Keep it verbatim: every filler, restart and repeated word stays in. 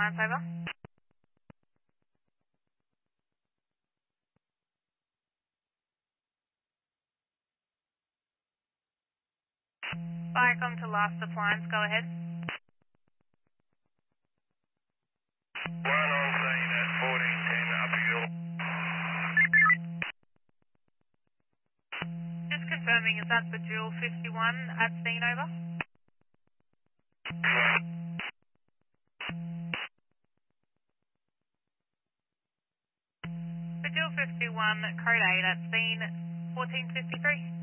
Appliance, over. Viacom to Last Appliance, go ahead. One on scene at fourteen ten Uphill. Just confirming, is that the Dual fifty-one at scene, over? The Dual fifty-one, code eight at scene, fourteen fifty-three.